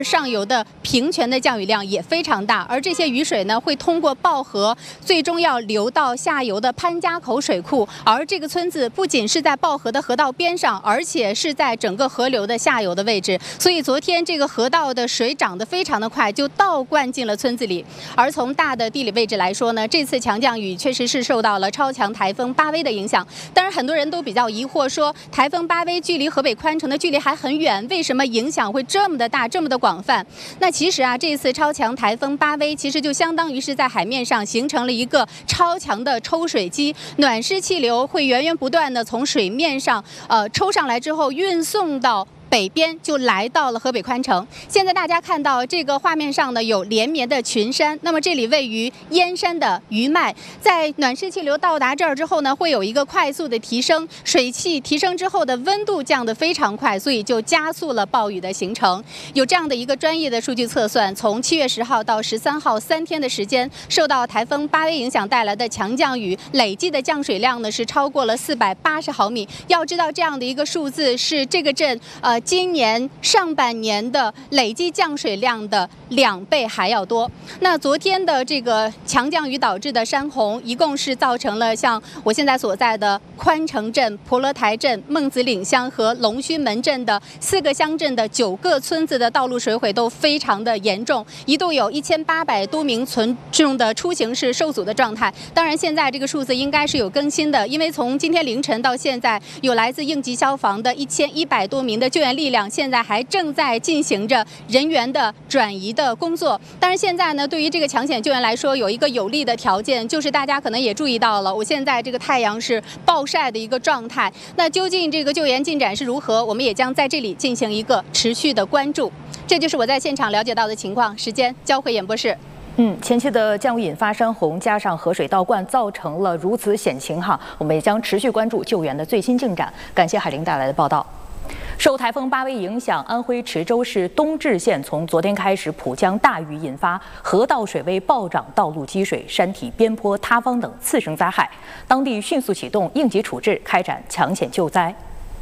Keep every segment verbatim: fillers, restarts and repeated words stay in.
上游的平泉的降雨量也非常大，而这些雨水呢会通过抱河，最终要流到下游的潘家口水库。而这个村子不仅是在抱河的河道边上，而且是在整个河流的下游的位置。所以昨天这个河道的水涨得非常的快，就倒灌进了村子里。而从大的地理位置来说呢，这次强降雨确实是受到了超强台风巴威的影响。当然，很多人都比较疑惑说，台风巴威距离河北宽城的距离还很远，为什么影响会这么的大，这么的广？广泛。那其实啊，这次超强台风巴威其实就相当于是在海面上形成了一个超强的抽水机，暖湿气流会源源不断的从水面上呃抽上来之后运送到北边，就来到了河北宽城。现在大家看到这个画面上呢，有连绵的群山。那么这里位于燕山的余脉，在暖湿气流到达这儿之后呢，会有一个快速的提升，水汽提升之后的温度降得非常快，所以就加速了暴雨的形成。有这样的一个专业的数据测算，从七月十号到十三号三天的时间，受到台风巴威影响带来的强降雨，累计的降水量呢是超过了四百八十毫米。要知道这样的一个数字是这个镇呃。今年上半年的累计降水量的两倍还要多。那昨天的这个强降雨导致的山洪，一共是造成了像我现在所在的宽城镇、婆罗台镇、孟子岭乡和龙须门镇的四个乡镇的九个村子的道路水毁都非常的严重，一度有一千八百多名群众的出行是受阻的状态。当然，现在这个数字应该是有更新的，因为从今天凌晨到现在，有来自应急消防的一千一百多名的救援力量现在还正在进行着人员的转移的工作。但是现在呢，对于这个抢险救援来说，有一个有利的条件，就是大家可能也注意到了，我现在这个太阳是暴晒的一个状态。那究竟这个救援进展是如何，我们也将在这里进行一个持续的关注。这就是我在现场了解到的情况。时间交回演播室。 嗯，前期的降雨引发山洪，加上河水倒灌，造成了如此险情哈。我们也将持续关注救援的最新进展。感谢海玲带来的报道。受台风巴威影响，安徽池州市东至县从昨天开始普降大雨，引发河道水位暴涨、道路积水、山体边坡塌方等次生灾害。当地迅速启动应急处置，开展抢险救灾。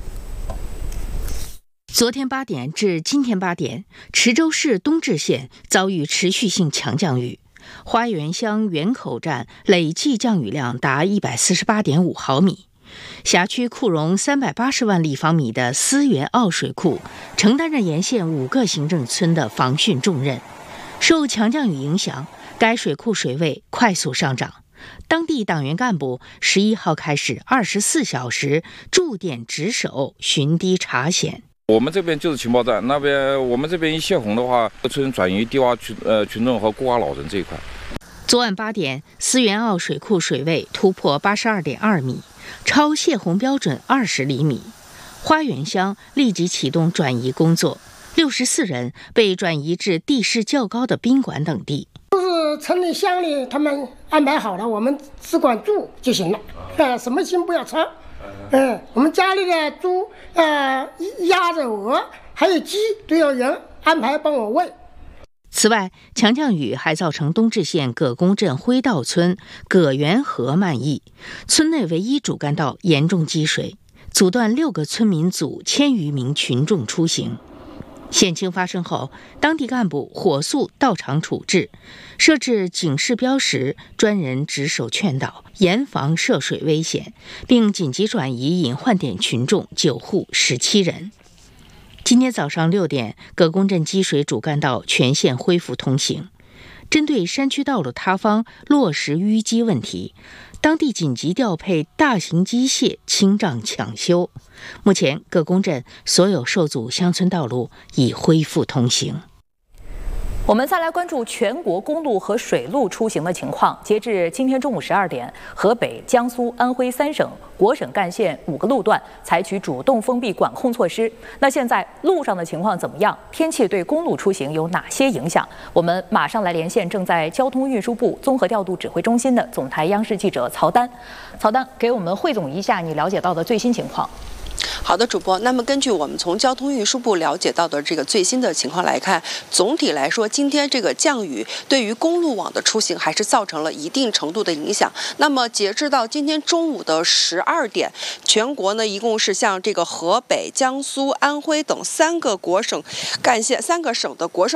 昨天八点至今天八点，池州市东至县遭遇持续性强降雨，花园乡源口站累计降雨量达一百四十八点五毫米。辖区库容三百八十万立方米的思源坳水库，承担着沿线五个行政村的防汛重任。受强降雨影响，该水库水位快速上涨。当地党员干部十一号开始二十四小时驻点值守，巡堤查险。 我们这边就是情报站，那边我们这边一泄洪的话，村转移低洼群呃群众和孤寡老人这一块。 昨晚八点，思源坳水库水位突破八十二点二米。超泄洪标准二十厘米，花园乡立即启动转移工作，六十四人被转移至地势较高的宾馆等地。 都是村里乡里他们安排好了，我们只管住就行了，呃，什么心不要操。嗯、呃，我们家里的猪、呃鸭子、鹅还有鸡都要人安排帮我喂。 此外，强降雨还造成东至县葛公镇辉道村葛源河漫溢，村内唯一主干道严重积水，阻断六个村民组千余名群众出行。险情发生后，当地干部火速到场处置，设置警示标识，专人值守劝导，严防涉水危险，并紧急转移隐患点群众九户十七人。今天早上六点，葛公镇积水主干道全线恢复通行。针对山区道路塌方、落石淤积问题，当地紧急调配大型机械清障抢修。目前，葛公镇所有受阻乡村道路已恢复通行。 我们再来关注全国公路和水路出行的情况。截至今天中午十二点，河北、江苏、安徽三省国省干线五个路段采取主动封闭管控措施。那现在路上的情况怎么样？天气对公路出行有哪些影响？我们马上来连线正在交通运输部综合调度指挥中心的总台央视记者曹丹。曹丹，给我们汇总一下你了解到的最新情况。 好的，主播。那么根据我们从交通运输部了解到的这个最新的情况来看，总体来说，今天这个降雨对于公路网的出行还是造成了一定程度的影响。那么截至到今天中午的十二点，全国呢一共是像这个河北、江苏、安徽等三个国省干线、三个省的国省